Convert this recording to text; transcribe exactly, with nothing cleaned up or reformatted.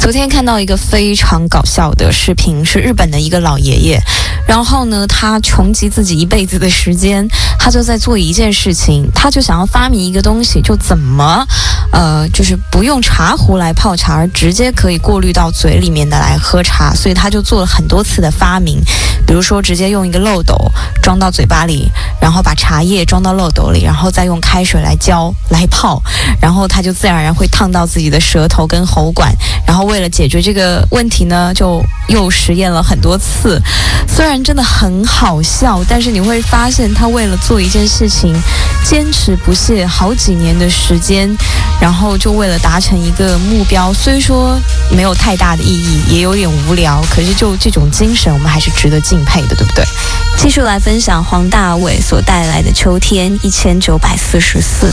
昨天看到一个非常搞笑的视频，是日本的一个老爷爷，然后呢，他穷极自己一辈子的时间，他就在做一件事情，他就想要发明一个东西，就怎么，呃，就是不用茶壶来泡茶，而直接可以过滤到嘴里面的来喝茶，所以他就做了很多次的发明，比如说直接用一个漏斗装到嘴巴里，然后把茶叶装到漏斗里，然后再用开水来浇来泡，然后他就自然而然会烫到自己的舌头跟喉管，然后为了解决这个问题呢，就又实验了很多次。虽然真的很好笑，但是你会发现他为了做一件事情坚持不懈好几年的时间，然后就为了达成一个目标，虽说没有太大的意义，也有点无聊，可是就这种精神我们还是值得敬佩的，对不对？继续来分享黄大炜所带来的秋天一千九百四十四。